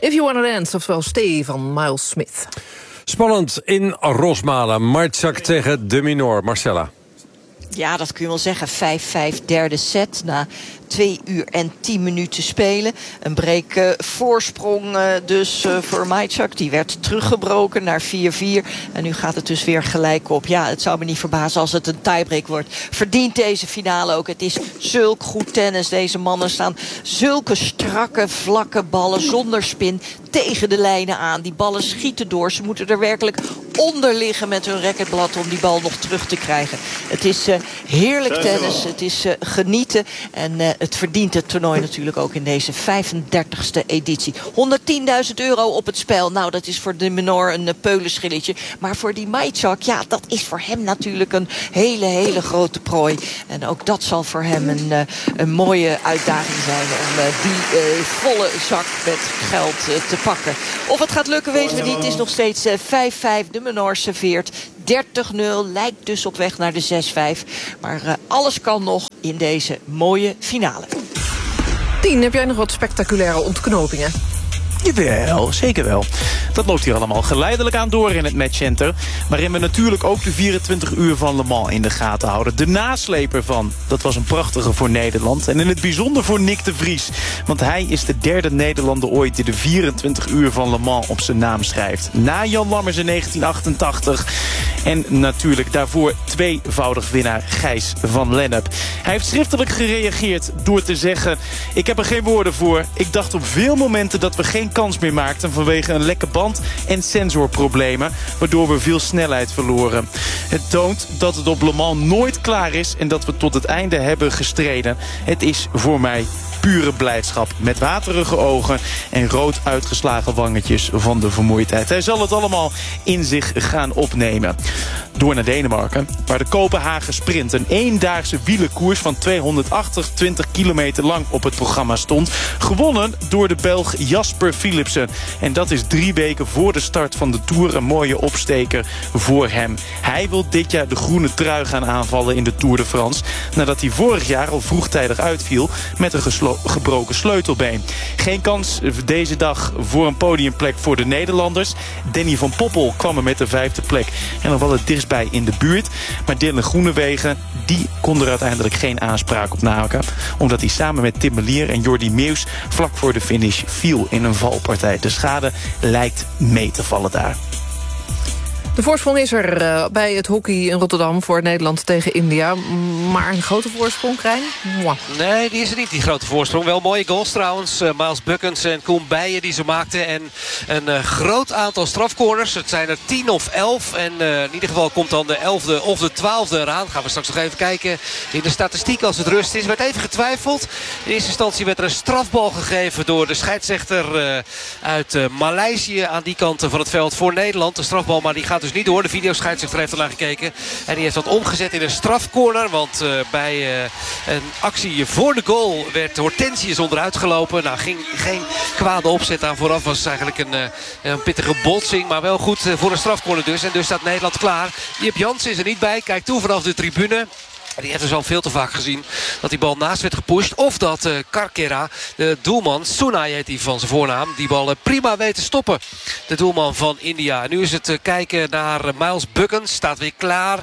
If You Wanna Dance, oftewel Stay van Miles Smith. Spannend in Rosmalen. Marczak tegen de Minor. Marcella. Ja, dat kun je wel zeggen. 5-5, derde set. Na 2 uur en 10 minuten spelen. Een break voorsprong dus voor Majczak. Die werd teruggebroken naar 4-4. En nu gaat het dus weer gelijk op. Ja, het zou me niet verbazen als het een tiebreak wordt. Verdient deze finale ook. Het is zulk goed tennis. Deze mannen staan zulke strakke, vlakke ballen zonder spin tegen de lijnen aan. Die ballen schieten door. Ze moeten er werkelijk onder liggen met hun racketblad om die bal nog terug te krijgen. Het is heerlijk tennis. Het is genieten. En het verdient het toernooi natuurlijk ook in deze 35e editie. €110.000 op het spel. Nou, dat is voor de Minor een peulenschilletje. Maar voor die Majczak, ja, dat is voor hem natuurlijk een hele grote prooi. En ook dat zal voor hem een mooie uitdaging zijn om die volle zak met geld te pakken. Of het gaat lukken, weten we niet. Het is nog steeds 5-5. De Minor serveert 30-0. Lijkt dus op weg naar de 6-5. Maar alles kan nog in deze mooie finale. Tien, heb jij nog wat spectaculaire ontknopingen? Jawel, zeker wel. Dat loopt hier allemaal geleidelijk aan door in het matchcenter. Waarin we natuurlijk ook de 24 uur van Le Mans in de gaten houden. De nasleper van, dat was een prachtige voor Nederland. En in het bijzonder voor Nick de Vries. Want hij is de derde Nederlander ooit die de 24 uur van Le Mans op zijn naam schrijft. Na Jan Lammers in 1988. En natuurlijk daarvoor tweevoudig winnaar Gijs van Lennep. Hij heeft schriftelijk gereageerd door te zeggen: ik heb er geen woorden voor. Ik dacht op veel momenten dat we geen kans meer maakten vanwege een lekke band en sensorproblemen, waardoor we veel snelheid verloren. Het toont dat het op Le Mans nooit klaar is en dat we tot het einde hebben gestreden. Het is voor mij pure blijdschap, met waterige ogen en rood uitgeslagen wangetjes van de vermoeidheid. Hij zal het allemaal in zich gaan opnemen. Door naar Denemarken, waar de Kopenhagen Sprint, een eendaagse wielerkoers van 228 kilometer lang op het programma stond. Gewonnen door de Belg Jasper Philipsen. En dat is 3 weken voor de start van de Tour een mooie opsteker voor hem. Hij wil dit jaar de groene trui gaan aanvallen in de Tour de France, nadat hij vorig jaar al vroegtijdig uitviel met een gebroken sleutelbeen. Geen kans deze dag voor een podiumplek voor de Nederlanders. Danny van Poppel kwam er met de 5e plek en nog wel het dichtstbij in de buurt. Maar Dylan Groenewegen, die kon er uiteindelijk geen aanspraak op maken, omdat hij samen met Tim Merlier en Jordi Meeuws vlak voor de finish viel in een valpartij. De schade lijkt mee te vallen daar. De voorsprong is er bij het hockey in Rotterdam voor Nederland tegen India. Maar een grote voorsprong, Krijn? Mwah. Nee, die is er niet, die grote voorsprong. Wel mooie goals trouwens. Miles Buckens en Koen Bijen die ze maakten. En een groot aantal strafcorners. Het zijn er 10 of 11. En in ieder geval komt dan de 11e of de 12e eraan. Gaan we straks nog even kijken in de statistiek als het rust is. Werd even getwijfeld. In eerste instantie werd er een strafbal gegeven door de scheidsrechter uit Maleisië aan die kant van het veld voor Nederland. De strafbal, maar die gaat dus niet door. De videoscheidsrechter heeft er naar gekeken. En die heeft dat omgezet in een strafcorner. Want bij een actie voor de goal werd Hortensius onderuit gelopen. Nou, ging geen kwade opzet aan vooraf. Was eigenlijk een pittige botsing. Maar wel goed voor een strafcorner dus. En dus staat Nederland klaar. Jip Jansen is er niet bij. Kijkt toe vanaf de tribune. Die heeft dus al veel te vaak gezien dat die bal naast werd gepusht. Of dat Karkera, de doelman, Sunai heet hij van zijn voornaam, die bal prima weet te stoppen. De doelman van India. En nu is het kijken naar Miles Buckens. Staat weer klaar.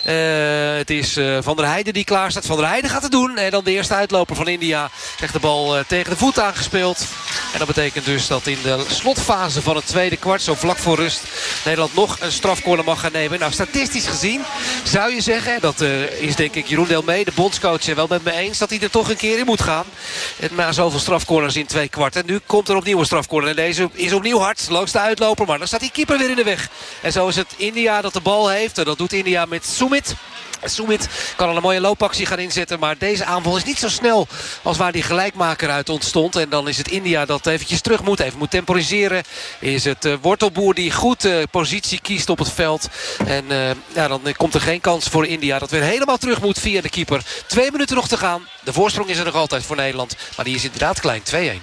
Het is Van der Heijden die klaar staat. Van der Heijden gaat het doen. En dan de eerste uitloper van India krijgt de bal tegen de voet aangespeeld. En dat betekent dus dat in de slotfase van het tweede kwart, zo vlak voor rust, Nederland nog een strafcorner mag gaan nemen. Nou, statistisch gezien zou je zeggen, dat is denk ik Jeroen Delmee, de bondscoach, wel met me eens dat hij er toch een keer in moet gaan. En na zoveel strafcorners in 2 kwart. En nu komt er opnieuw een strafcorner. En deze is opnieuw hard langs de uitloper. Maar dan staat die keeper weer in de weg. En zo is het India dat de bal heeft. En dat doet India met Sumit. Sumit kan al een mooie loopactie gaan inzetten. Maar deze aanval is niet zo snel als waar die gelijkmaker uit ontstond. En dan is het India dat eventjes terug moet. Even moet temporiseren. Is het Wortelboer die goed positie kiest op het veld. En dan komt er geen kans voor India. Dat weer helemaal terug moet via de keeper. 2 minuten nog te gaan. De voorsprong is er nog altijd voor Nederland. Maar die is inderdaad klein. 2-1.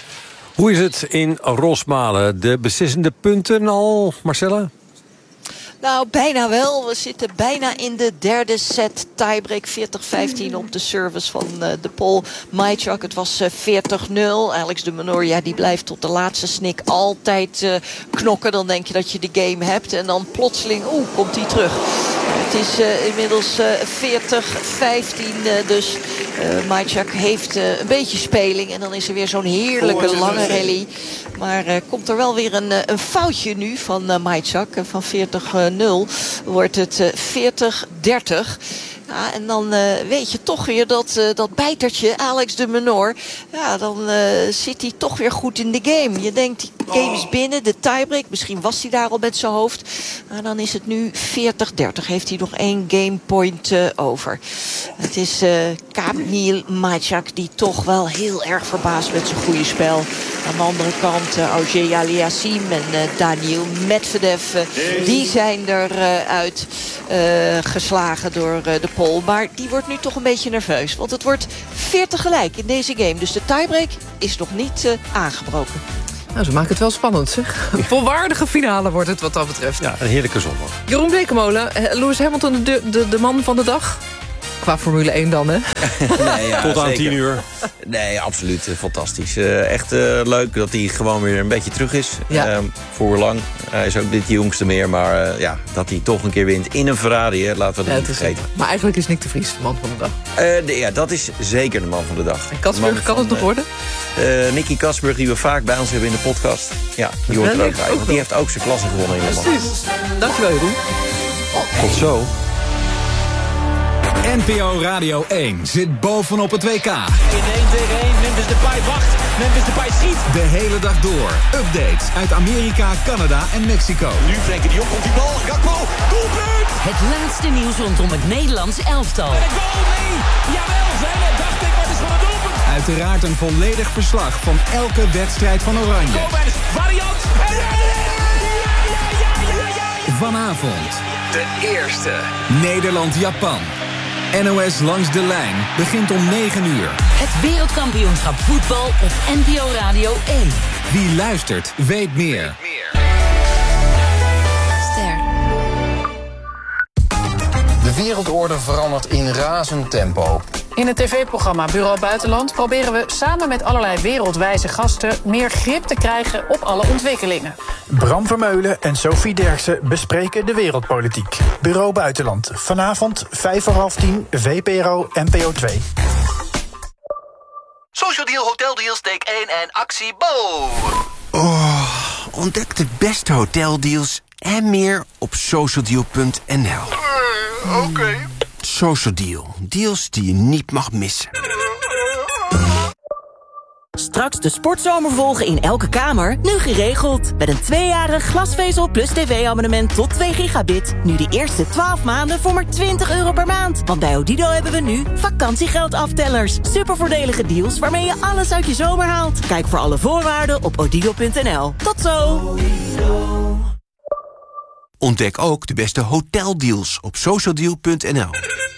Hoe is het in Rosmalen? De beslissende punten al, Marcella? Nou, bijna wel. We zitten bijna in de derde set. Tiebreak 40-15 op de service van de Pool Majchak. Het was 40-0. Alex de Minaur, die blijft tot de laatste snik altijd knokken. Dan denk je dat je de game hebt. En dan plotseling, komt hij terug. Het is inmiddels 40-15. Dus Majchak heeft een beetje speling. En dan is er weer zo'n heerlijke lange rally. Maar komt er wel weer een foutje nu van Majchak. Van 40-0 wordt het 40-30. Ja, en dan weet je toch weer dat bijtertje, Alex de Minaur. Ja, dan zit hij toch weer goed in de game. Je denkt, die game is binnen, de tiebreak. Misschien was hij daar al met zijn hoofd. Maar dan is het nu 40-30. Heeft hij nog 1 gamepoint over. Het is Kamil Majchak die toch wel heel erg verbaast met zijn goede spel. Aan de andere kant Auger Aliassime en Daniil Medvedev. Die zijn eruit geslagen door de Pool. Maar die wordt nu toch een beetje nerveus. Want het wordt 40 gelijk in deze game. Dus de tiebreak is nog niet aangebroken. Nou, ze maken het wel spannend, zeg. Een volwaardige finale wordt het wat dat betreft. Ja, een heerlijke zondag. Jeroen Blekemolen, Lewis Hamilton de man van de dag? Qua Formule 1 dan, hè? Nee, ja, tot aan zeker. 10 uur. Nee, absoluut. Fantastisch. Echt leuk dat hij gewoon weer een beetje terug is. Ja. Voor lang. Hij is ook niet de jongste meer. Maar dat hij toch een keer wint in een Ferrari. Hè, laten we dat niet vergeten. Maar eigenlijk is Nick de Vries de man van de dag. Ja, dat is zeker de man van de dag. En Katsburg, kan het nog worden? Nicky Katsburg, die we vaak bij ons hebben in de podcast. Ja, die hoort er ook bij. Want die heeft ook zijn klasse gewonnen in de man. Precies. Dankjewel, Jeroen. Tot zo. NPO Radio 1 zit bovenop het WK. In 1 tegen 1, Memphis Depay wacht. Memphis Depay schiet. De hele dag door. Updates uit Amerika, Canada en Mexico. Nu Frenkie de Jong komt die bal. Gakpo, doelpunt! Het laatste nieuws rondom het Nederlands elftal. En een goal, nee! Jawel, zijn het, dacht ik, wat is van het doelpunt? Uiteraard een volledig verslag van elke wedstrijd van Oranje. Gomez, variant! Ja! Vanavond De eerste. Nederland-Japan. NOS Langs de Lijn begint om 9 uur. Het wereldkampioenschap voetbal op NPO Radio 1. Wie luistert, weet meer. De wereldorde verandert in razend tempo. In het tv-programma Bureau Buitenland proberen we samen met allerlei wereldwijze gasten meer grip te krijgen op alle ontwikkelingen. Bram Vermeulen en Sophie Derksen bespreken de wereldpolitiek. Bureau Buitenland. Vanavond 5:30, VPRO NPO 2. Social Deal, Hotel Deals, take 1 en actie Bo! Ontdek de beste hoteldeals en meer op socialdeal.nl. Oké. Social Deal. Deals die je niet mag missen. Straks de sportzomer volgen in elke kamer, nu geregeld. Met een 2-jarig glasvezel plus tv-abonnement tot 2 gigabit. Nu de eerste 12 maanden voor maar €20 per maand. Want bij Odido hebben we nu vakantiegeldaftelers. Supervoordelige deals waarmee je alles uit je zomer haalt. Kijk voor alle voorwaarden op odido.nl. Tot zo! Ontdek ook de beste hoteldeals op socialdeal.nl.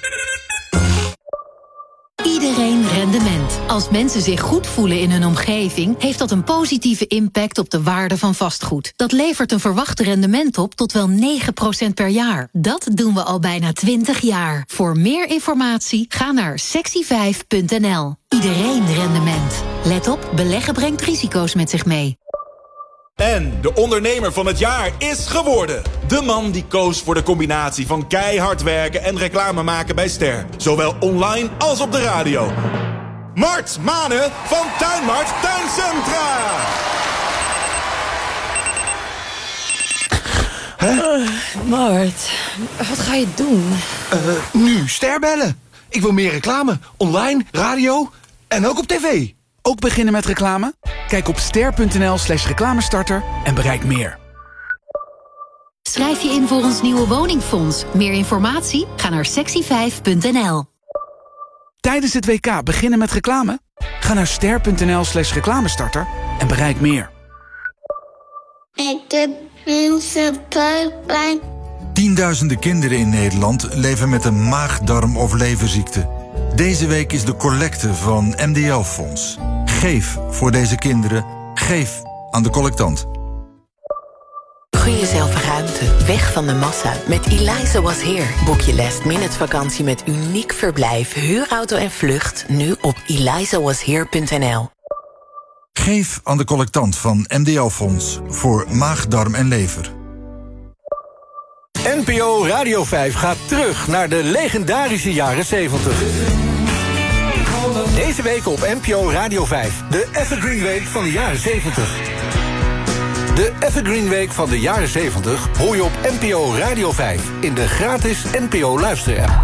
Iedereen rendement. Als mensen zich goed voelen in hun omgeving, heeft dat een positieve impact op de waarde van vastgoed. Dat levert een verwacht rendement op tot wel 9% per jaar. Dat doen we al bijna 20 jaar. Voor meer informatie ga naar sexy5.nl. Iedereen rendement. Let op, beleggen brengt risico's met zich mee. En de ondernemer van het jaar is geworden. De man die koos voor de combinatie van keihard werken en reclame maken bij Ster. Zowel online als op de radio. Mart Manen van Tuinmart Tuincentra. Mart, wat ga je doen? Nu Ster bellen. Ik wil meer reclame. Online, radio en ook op tv. Ook beginnen met reclame? Kijk op ster.nl/reclamestarter en bereik meer. Schrijf je in voor ons nieuwe woningfonds. Meer informatie? Ga naar sexy5.nl. Tijdens het WK beginnen met reclame? Ga naar ster.nl/reclamestarter en bereik meer. Ik doe mensen buikpijn. Tienduizenden kinderen in Nederland leven met een maag-darm- of leverziekte. Deze week is de collecte van MDL-fonds. Geef voor deze kinderen. Geef aan de collectant. Gun jezelf ruimte, weg van de massa. Met Eliza Was Here boek je last-minute vakantie met uniek verblijf, huurauto en vlucht. Nu op elizawashere.nl. Geef aan de collectant van MDL Fonds voor maag, darm en lever. NPO Radio 5 gaat terug naar de legendarische jaren 70. Deze week op NPO Radio 5, de Evergreen Week van de jaren 70. De Evergreen Week van de jaren 70 hoor je op NPO Radio 5 in de gratis NPO luisterapp.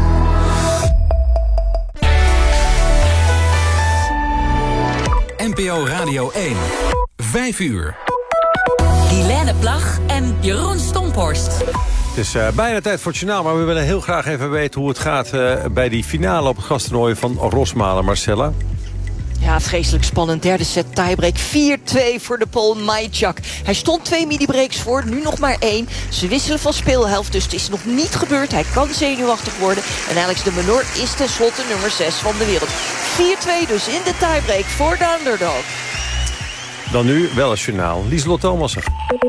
NPO Radio 1, 5 uur. Helene Plag en Jeroen Stomphorst. Het is bijna tijd voor het journaal, maar we willen heel graag even weten hoe het gaat bij die finale op het gastoernooi van Rosmalen. Marcella? Ja, vreselijk spannend. Derde set tiebreak. 4-2 voor de Pool Majczak. Hij stond 2 midi-breaks voor, nu nog maar 1. Ze wisselen van speelhelft, dus het is nog niet gebeurd. Hij kan zenuwachtig worden. En Alex de Minaur is tenslotte nummer 6 van de wereld. 4-2 dus in de tiebreak voor de underdog. Dan nu wel het journaal. Lieselot Thomassen.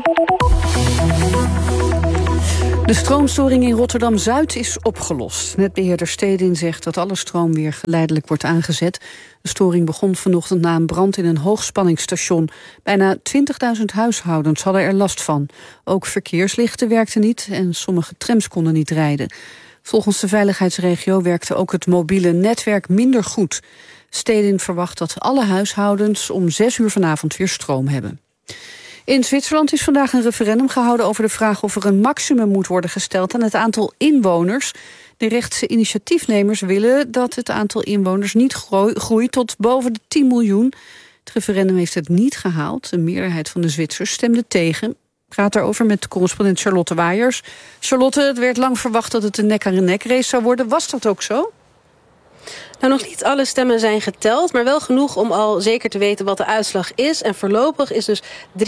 De stroomstoring in Rotterdam-Zuid is opgelost. Netbeheerder Stedin zegt dat alle stroom weer geleidelijk wordt aangezet. De storing begon vanochtend na een brand in een hoogspanningsstation. Bijna 20.000 huishoudens hadden er last van. Ook verkeerslichten werkten niet en sommige trams konden niet rijden. Volgens de veiligheidsregio werkte ook het mobiele netwerk minder goed. Stedin verwacht dat alle huishoudens om 6 uur vanavond weer stroom hebben. In Zwitserland is vandaag een referendum gehouden over de vraag of er een maximum moet worden gesteld aan het aantal inwoners. De rechtse initiatiefnemers willen dat het aantal inwoners niet groeit tot boven de 10 miljoen. Het referendum heeft het niet gehaald. Een meerderheid van de Zwitsers stemde tegen. Ik praat daarover met correspondent Charlotte Waaiers. Charlotte, het werd lang verwacht dat het een nek-aan-nek race zou worden. Was dat ook zo? Nou, nog niet alle stemmen zijn geteld, maar wel genoeg om al zeker te weten wat de uitslag is. En voorlopig is dus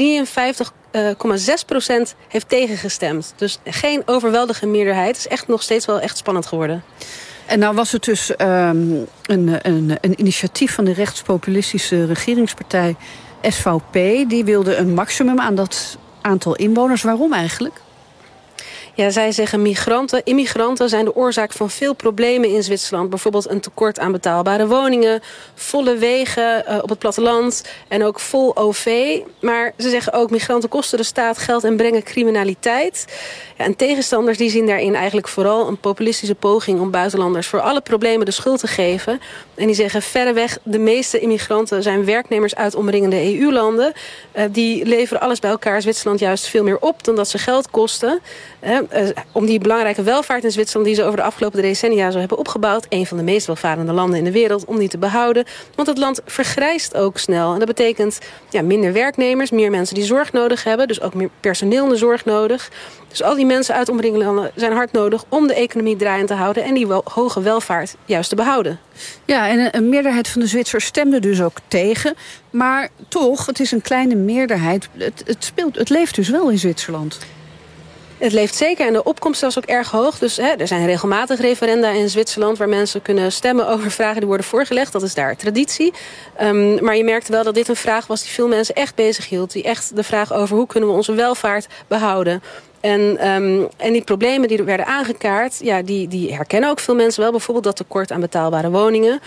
53,6% heeft tegengestemd. Dus geen overweldige meerderheid. Het is echt nog steeds wel echt spannend geworden. En nou was het dus een initiatief van de rechtspopulistische regeringspartij SVP. Die wilde een maximum aan dat aantal inwoners. Waarom eigenlijk? Ja, zij zeggen immigranten zijn de oorzaak van veel problemen in Zwitserland. Bijvoorbeeld een tekort aan betaalbare woningen, volle wegen op het platteland en ook vol OV. Maar ze zeggen ook migranten kosten de staat geld en brengen criminaliteit. Ja, en tegenstanders die zien daarin eigenlijk vooral een populistische poging om buitenlanders voor alle problemen de schuld te geven. En die zeggen verreweg de meeste immigranten zijn werknemers uit omringende EU-landen. Die leveren alles bij elkaar Zwitserland juist veel meer op dan dat ze geld kosten. Om die belangrijke welvaart in Zwitserland die ze over de afgelopen decennia zo hebben opgebouwd, een van de meest welvarende landen in de wereld, om die te behouden. Want het land vergrijst ook snel. En dat betekent minder werknemers, meer mensen die zorg nodig hebben. Dus ook meer personeel in de zorg nodig. Dus al die mensen uit omringende landen zijn hard nodig om de economie draaiend te houden en die hoge welvaart juist te behouden. Ja, en een meerderheid van de Zwitsers stemde dus ook tegen. Maar toch, het is een kleine meerderheid. Het leeft dus wel in Zwitserland. Het leeft zeker en de opkomst was ook erg hoog. Dus er zijn regelmatig referenda in Zwitserland waar mensen kunnen stemmen over vragen die worden voorgelegd. Dat is daar traditie. Maar je merkte wel dat dit een vraag was die veel mensen echt bezig hield. Die echt de vraag over hoe kunnen we onze welvaart behouden. En die problemen die er werden aangekaart, die herkennen ook veel mensen wel. Bijvoorbeeld dat tekort aan betaalbare woningen.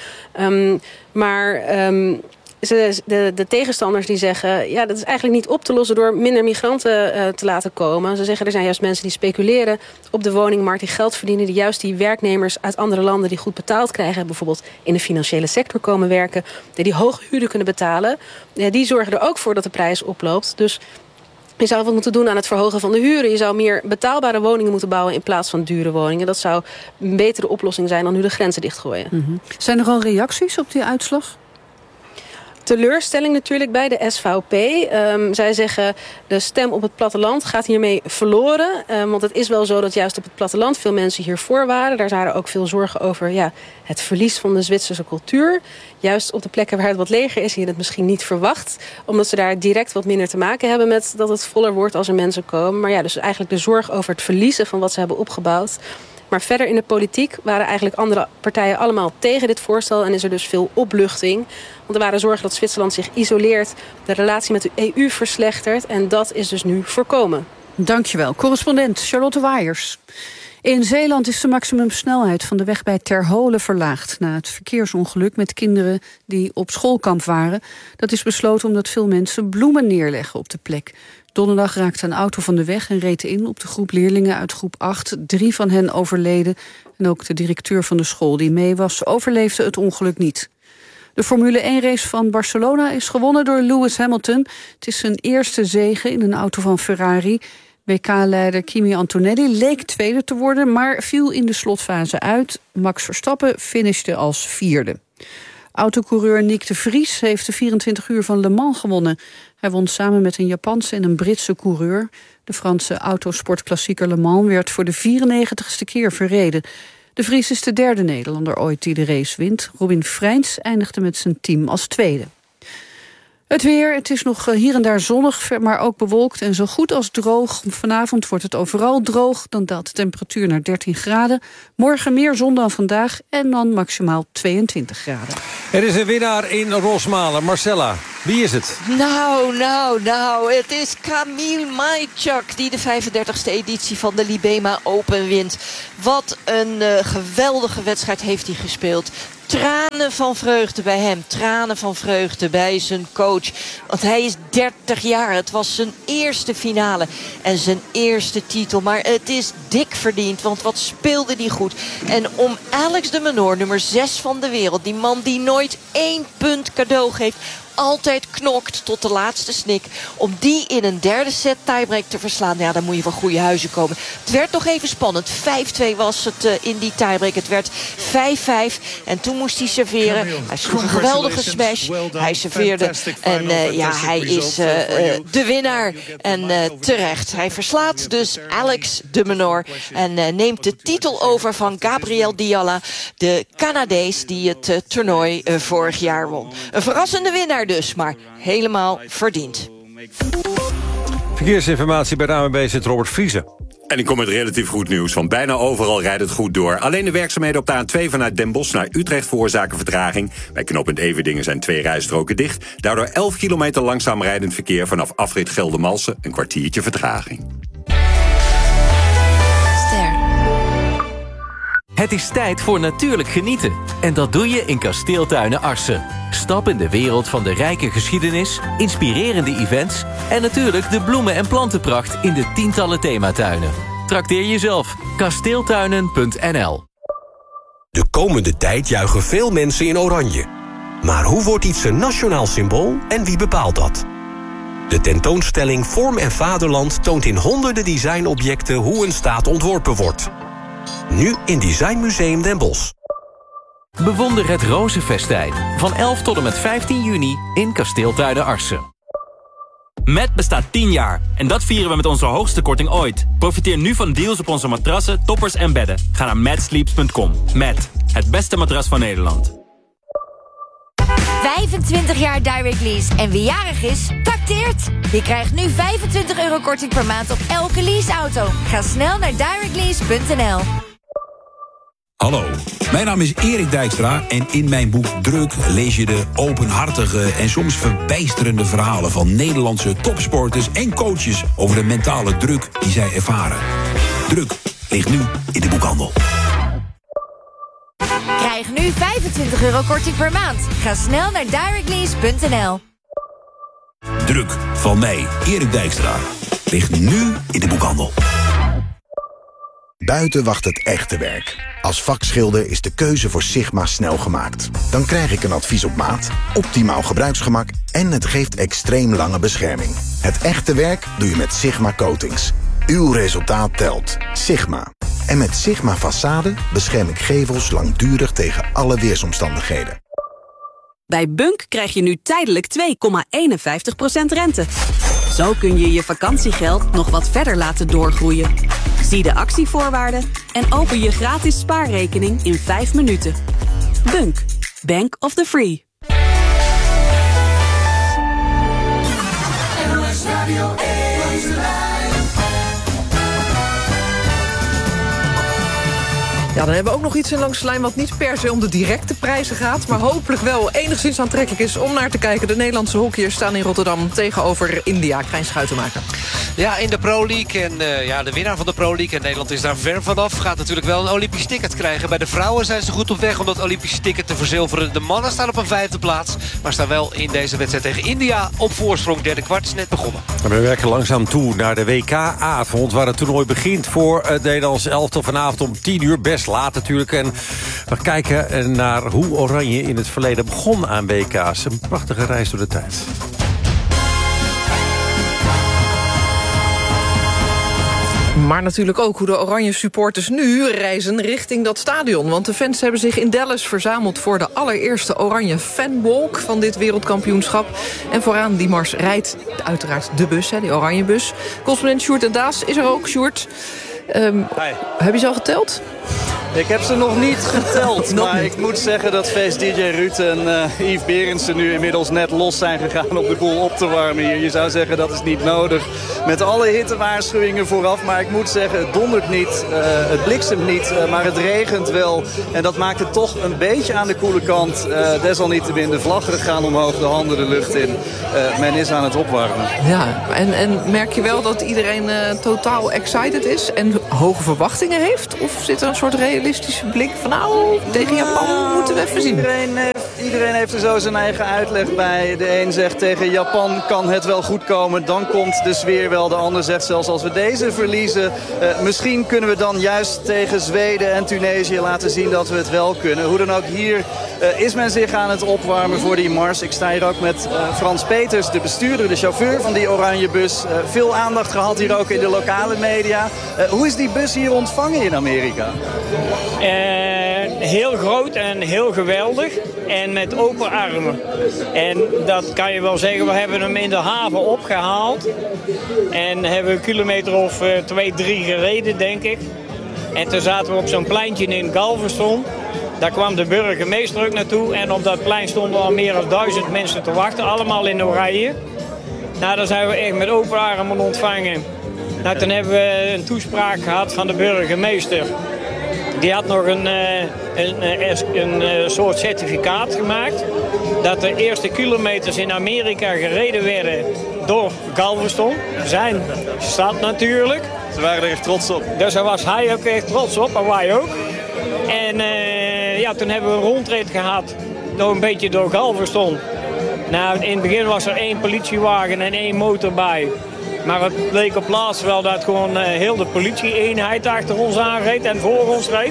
De tegenstanders die zeggen, dat is eigenlijk niet op te lossen door minder migranten te laten komen. Ze zeggen er zijn juist mensen die speculeren op de woningmarkt, die geld verdienen, die juist die werknemers uit andere landen die goed betaald krijgen, bijvoorbeeld in de financiële sector komen werken, die hoge huren kunnen betalen. Die zorgen er ook voor dat de prijs oploopt. Dus je zou wat moeten doen aan het verhogen van de huren. Je zou meer betaalbare woningen moeten bouwen in plaats van dure woningen. Dat zou een betere oplossing zijn dan nu de grenzen dichtgooien. Mm-hmm. Zijn er al reacties op die uitslag? Teleurstelling natuurlijk bij de SVP. Zij zeggen de stem op het platteland gaat hiermee verloren. Want het is wel zo dat juist op het platteland veel mensen hiervoor waren. Daar waren ook veel zorgen over het verlies van de Zwitserse cultuur. Juist op de plekken waar het wat leger is, je het misschien niet verwacht. Omdat ze daar direct wat minder te maken hebben met dat het voller wordt als er mensen komen. Maar dus eigenlijk de zorg over het verliezen van wat ze hebben opgebouwd. Maar verder in de politiek waren eigenlijk andere partijen allemaal tegen dit voorstel. En is er dus veel opluchting. Want er waren zorgen dat Zwitserland zich isoleert, de relatie met de EU verslechtert. En dat is dus nu voorkomen. Dankjewel. Correspondent Charlotte Waaiers. In Zeeland is de maximumsnelheid van de weg bij Terholen verlaagd na het verkeersongeluk met kinderen die op schoolkamp waren. Dat is besloten omdat veel mensen bloemen neerleggen op de plek. Donderdag raakte een auto van de weg en reed in op de groep leerlingen uit groep 8. 3 van hen overleden en ook de directeur van de school die mee was overleefde het ongeluk niet. De Formule 1-race van Barcelona is gewonnen door Lewis Hamilton. Het is zijn eerste zege in een auto van Ferrari. WK-leider Kimi Antonelli leek tweede te worden, maar viel in de slotfase uit. Max Verstappen finishte als 4e. Autocoureur Nick de Vries heeft de 24 uur van Le Mans gewonnen. Hij won samen met een Japanse en een Britse coureur. De Franse autosportklassieker Le Mans werd voor de 94ste keer verreden. De Vries is de derde Nederlander ooit die de race wint. Robin Freins eindigde met zijn team als tweede. Het weer, het is nog hier en daar zonnig, maar ook bewolkt en zo goed als droog. Vanavond wordt het overal droog, dan daalt de temperatuur naar 13 graden. Morgen meer zon dan vandaag en dan maximaal 22 graden. Er is een winnaar in Rosmalen. Marcella, wie is het? Nou, het is Kamil Majchak die de 35e editie van de Libema Open wint. Wat een geweldige wedstrijd heeft hij gespeeld. Tranen van vreugde bij hem, tranen van vreugde bij zijn coach. Want hij is 30 jaar, het was zijn eerste finale en zijn eerste titel. Maar het is dik verdiend, want wat speelde hij goed. En om Alex de Minaur, nummer 6 van de wereld, die man die nooit 1 punt cadeau geeft, altijd knokt tot de laatste snik, om die in een derde set tiebreak te verslaan, ja, dan moet je van goede huizen komen. Het werd nog even spannend. 5-2 was het in die tiebreak. Het werd 5-5 en toen moest hij serveren. Hij sloeg een geweldige smash. Hij serveerde en hij is de winnaar. En terecht. Hij verslaat dus Alex de Minaur en neemt de titel over van Gabriel Dialla, de Canadees die het toernooi vorig jaar won. Een verrassende winnaar dus, maar helemaal verdiend. Verkeersinformatie bij de ANWB zit Robert Vriezen. En ik kom met relatief goed nieuws, want bijna overal rijdt het goed door. Alleen de werkzaamheden op de A2 vanuit Den Bosch naar Utrecht veroorzaken vertraging. Bij knooppunt Everdingen zijn 2 rijstroken dicht. Daardoor 11 kilometer langzaam rijdend verkeer vanaf afrit Geldermalsen, een kwartiertje vertraging. Het is tijd voor natuurlijk genieten. En dat doe je in Kasteeltuinen Arsen. Stap in de wereld van de rijke geschiedenis, inspirerende events en natuurlijk de bloemen- en plantenpracht in de tientallen thematuinen. Trakteer jezelf. Kasteeltuinen.nl. De komende tijd juichen veel mensen in oranje. Maar hoe wordt iets een nationaal symbool en wie bepaalt dat? De tentoonstelling Vorm en Vaderland toont in honderden designobjecten hoe een staat ontworpen wordt. Nu in Design Museum Den Bosch. Bewonder het Rozenfestijn van 11 tot en met 15 juni in Kasteeltuinen Arsen. Met bestaat 10 jaar en dat vieren we met onze hoogste korting ooit. Profiteer nu van deals op onze matrassen, toppers en bedden. Ga naar matsleeps.com. Met het beste matras van Nederland. 25 jaar Direct Lease en wie jarig is, trakteert. Je krijgt nu €25 korting per maand op elke leaseauto. Ga snel naar directlease.nl. Hallo, mijn naam is Erik Dijkstra en in mijn boek Druk lees je de openhartige en soms verbijsterende verhalen van Nederlandse topsporters en coaches over de mentale druk die zij ervaren. Druk ligt nu in de boekhandel. Krijg nu €25 korting per maand. Ga snel naar directlease.nl. Druk van mij, Erik Dijkstra, ligt nu in de boekhandel. Buiten wacht het echte werk. Als vakschilder is de keuze voor Sigma snel gemaakt. Dan krijg ik een advies op maat, optimaal gebruiksgemak en het geeft extreem lange bescherming. Het echte werk doe je met Sigma Coatings. Uw resultaat telt. Sigma. En met Sigma Façade bescherm ik gevels langdurig tegen alle weersomstandigheden. Bij Bunk krijg je nu tijdelijk 2,51% rente. Zo kun je je vakantiegeld nog wat verder laten doorgroeien. Zie de actievoorwaarden en open je gratis spaarrekening in 5 minuten. Bunk. Bank of the Free. Ja, dan hebben we ook nog iets in Langs de Lijn wat niet per se om de directe prijzen gaat, maar hopelijk wel enigszins aantrekkelijk is om naar te kijken. De Nederlandse hockeyers staan in Rotterdam tegenover India. Krijn Schuitenmaker. Ja, in de Pro League. En de winnaar van de Pro League. En Nederland is daar ver vanaf. Gaat natuurlijk wel een Olympisch ticket krijgen. Bij de vrouwen zijn ze goed op weg om dat Olympische ticket te verzilveren. De mannen staan op een 5e plaats. Maar staan wel in deze wedstrijd tegen India op voorsprong. Derde kwart is net begonnen. We werken langzaam toe naar de WK-avond. Waar het toernooi begint voor het Nederlands elftal vanavond om 10:00. Best laat natuurlijk. En we kijken naar hoe Oranje in het verleden begon aan WK's. Een prachtige reis door de tijd. Maar natuurlijk ook hoe de Oranje supporters nu reizen richting dat stadion. Want de fans hebben zich in Dallas verzameld voor de allereerste Oranje fanwalk van dit wereldkampioenschap. En vooraan die mars rijdt uiteraard de bus, die Oranjebus. Correspondent Sjoerd en Daas is er ook. Sjoerd, heb je ze al geteld? Ik heb ze nog niet geteld, maar ik moet zeggen dat feest-dj Ruud en Yves Berendsen nu inmiddels net los zijn gegaan om de boel op te warmen hier. Je zou zeggen dat is niet nodig met alle hittewaarschuwingen vooraf, maar ik moet zeggen het dondert niet, het bliksemt niet, maar het regent wel. En dat maakt het toch een beetje aan de koele kant. Desalniettemin de vlaggen gaan omhoog, de handen de lucht in. Men is aan het opwarmen. Ja, en merk je wel dat iedereen totaal excited is en hoge verwachtingen heeft? Of zit er een soort realistische blik van nou, tegen Japan moeten we even zien? Iedereen heeft er zo zijn eigen uitleg bij. De een zegt tegen Japan kan het wel goed komen, dan komt de sfeer wel. De ander zegt zelfs als we deze verliezen, misschien kunnen we dan juist tegen Zweden en Tunesië laten zien dat we het wel kunnen. Hoe dan ook, hier is men zich aan het opwarmen voor die mars. Ik sta hier ook met Frans Peters, de bestuurder, de chauffeur van die Oranjebus. Veel aandacht gehad hier ook in de lokale media. Hoe is die bus hier ontvangen in Amerika? Heel groot en heel geweldig en met open armen. En dat kan je wel zeggen, we hebben hem in de haven opgehaald en hebben een kilometer of 2, 3 gereden, denk ik. En toen zaten we op zo'n pleintje in Galveston. Daar kwam de burgemeester ook naartoe en op dat plein stonden al meer dan 1000 mensen te wachten, allemaal in oranje. Nou, daar zijn we echt met open armen ontvangen. Nou, toen hebben we een toespraak gehad van de burgemeester. Die had nog een soort certificaat gemaakt dat de eerste kilometers in Amerika gereden werden door Galveston. Zijn stad natuurlijk. Ze waren er echt trots op. Dus daar was hij ook echt trots op, en wij ook. En toen hebben we een rondrit gehad een beetje door Galveston. Nou, in het begin was er 1 politiewagen en 1 motor bij. Maar het bleek op plaats wel dat gewoon heel de politie-eenheid achter ons aanreed en voor ons reed.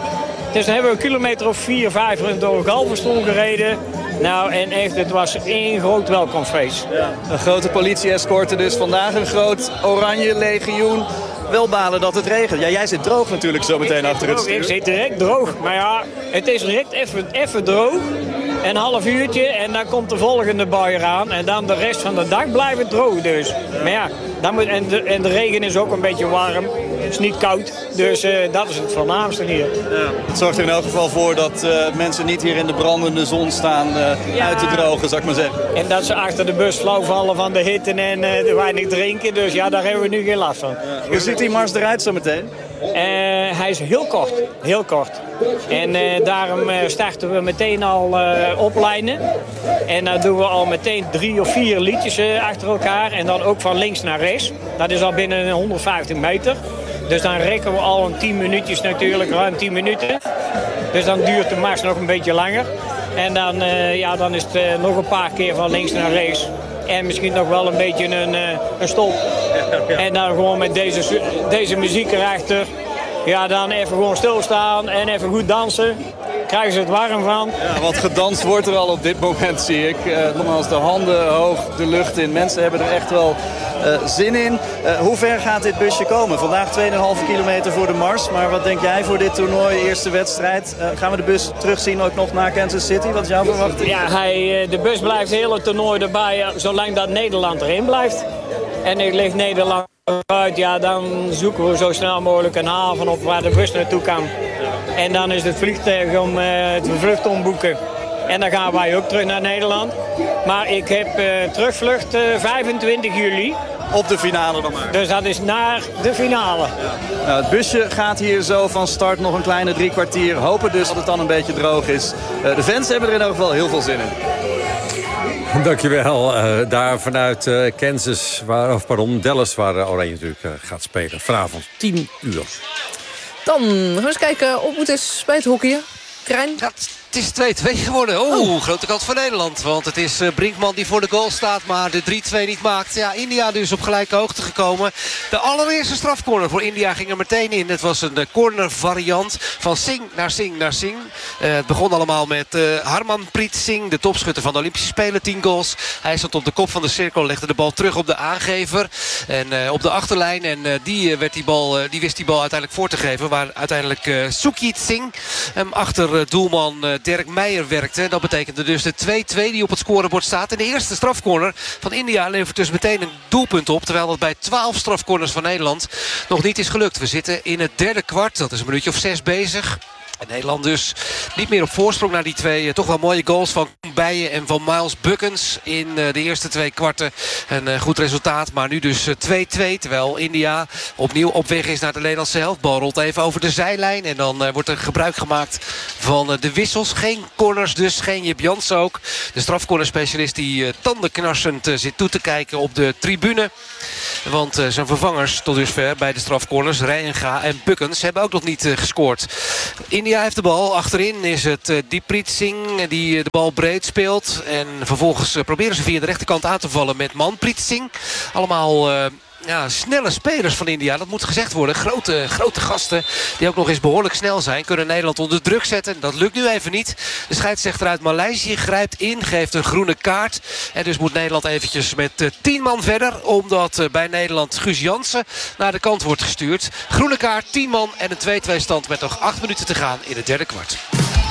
Dus dan hebben we een kilometer of 4, 5 door Galveston gereden. Nou, en echt, het was één groot welkomstfeest. Ja, een grote politie-escorte dus. Vandaag een groot oranje legioen. Wel balen dat het regent. Ja, jij zit droog natuurlijk zo meteen achter het stuur. Ik zit direct droog. Maar ja, het is direct even droog. Een half uurtje en dan komt de volgende bui eraan. En dan de rest van de dag blijft het droog dus. Maar ja, en de regen is ook een beetje warm. Het is niet koud. Dus dat is het voornaamste hier. Ja, het zorgt er in elk geval voor dat mensen niet hier in de brandende zon staan uit te drogen, zou ik maar zeggen. En dat ze achter de bus flauw vallen van de hitte en weinig drinken. Dus ja, daar hebben we nu geen last van. Ja, hoe ziet die mars eruit zo meteen? Hij is heel kort. Heel kort. En daarom starten we meteen al oplijnen. En dan doen we al meteen 3 of 4 liedjes achter elkaar. En dan ook van links naar rechts. Dat is al binnen 150 meter. Dus dan rekken we al 10 minuutjes natuurlijk, ruim 10 minuten. Dus dan duurt de mars nog een beetje langer. En dan is het nog een paar keer van links naar rechts. En misschien nog wel een beetje een stop. En dan gewoon met deze muziek erachter. Ja, dan even gewoon stilstaan en even goed dansen. Krijgen ze het warm van. Ja, wat gedanst wordt er al op dit moment, zie ik. Nogmaals, de handen hoog de lucht in. Mensen hebben er echt wel zin in. Hoe ver gaat dit busje komen? Vandaag 2,5 kilometer voor de mars. Maar wat denk jij voor dit toernooi, eerste wedstrijd? Gaan we de bus terugzien ook nog naar Kansas City? Wat is jouw verwachting? Ja, de bus blijft het hele toernooi erbij, zolang dat Nederland erin blijft. En er ligt Nederland uit, ja, dan zoeken we zo snel mogelijk een haven op waar de bus naartoe kan. En dan is het vliegtuig om het vlucht omboeken. En dan gaan wij ook terug naar Nederland. Maar ik heb terugvlucht 25 juli. Op de finale dan maar. Dus dat is naar de finale. Ja. Nou, het busje gaat hier zo van start nog een kleine 3 kwartier. Hopen dus dat het dan een beetje droog is. De fans hebben er in elk geval heel veel zin in. Dankjewel. Daar vanuit Kansas, Dallas, waar Oranje natuurlijk gaat spelen. Vanavond 10 uur. Dan gaan we eens kijken op het is bij het hockeyen. Krijn? Ja, het is 2-2 geworden. Grote kans voor Nederland. Want het is Brinkman die voor de goal staat, maar de 3-2 niet maakt. Ja, India dus op gelijke hoogte gekomen. De allereerste strafcorner voor India ging er meteen in. Het was een corner variant van Singh naar Singh naar Singh. Het begon allemaal met Harmanpreet Singh, de topschutter van de Olympische Spelen, 10 goals. Hij stond op de kop van de cirkel, legde de bal terug op de aangever. En op de achterlijn. En die wist die bal uiteindelijk voor te geven. Waar uiteindelijk Sukhjit Singh achter doelman Dirk Meijer werkte. Dat betekende dus de 2-2 die op het scorebord staat. En de eerste strafcorner van India levert dus meteen een doelpunt op. Terwijl dat bij 12 strafcorners van Nederland nog niet is gelukt. We zitten in het derde kwart. Dat is een minuutje of 6 bezig. En Nederland dus niet meer op voorsprong naar die twee toch wel mooie goals van Bijen en van Miles Buckens in de eerste 2 kwarten. Een goed resultaat, maar nu dus 2-2. Terwijl India opnieuw op weg is naar de Nederlandse helft. Bal rolt even over de zijlijn en dan wordt er gebruik gemaakt van de wissels. Geen corners dus, geen Jip Jans ook. De strafcornerspecialist die tandenknarsend zit toe te kijken op de tribune. Want zijn vervangers tot dusver bij de strafcorners, Rijenga en Buckens, hebben ook nog niet gescoord. India heeft de bal. Achterin is het Dipreet Singh die de bal breed speelt. En vervolgens proberen ze via de rechterkant aan te vallen met Manpreet Singh. Allemaal snelle spelers van India, dat moet gezegd worden. Grote gasten die ook nog eens behoorlijk snel zijn. Kunnen Nederland onder druk zetten. Dat lukt nu even niet. De scheidsrechter uit Maleisië grijpt in, geeft een groene kaart. En dus moet Nederland eventjes met 10 man verder. Omdat bij Nederland Guus Jansen naar de kant wordt gestuurd. Groene kaart, 10 man en een 2-2 stand met nog 8 minuten te gaan in het derde kwart.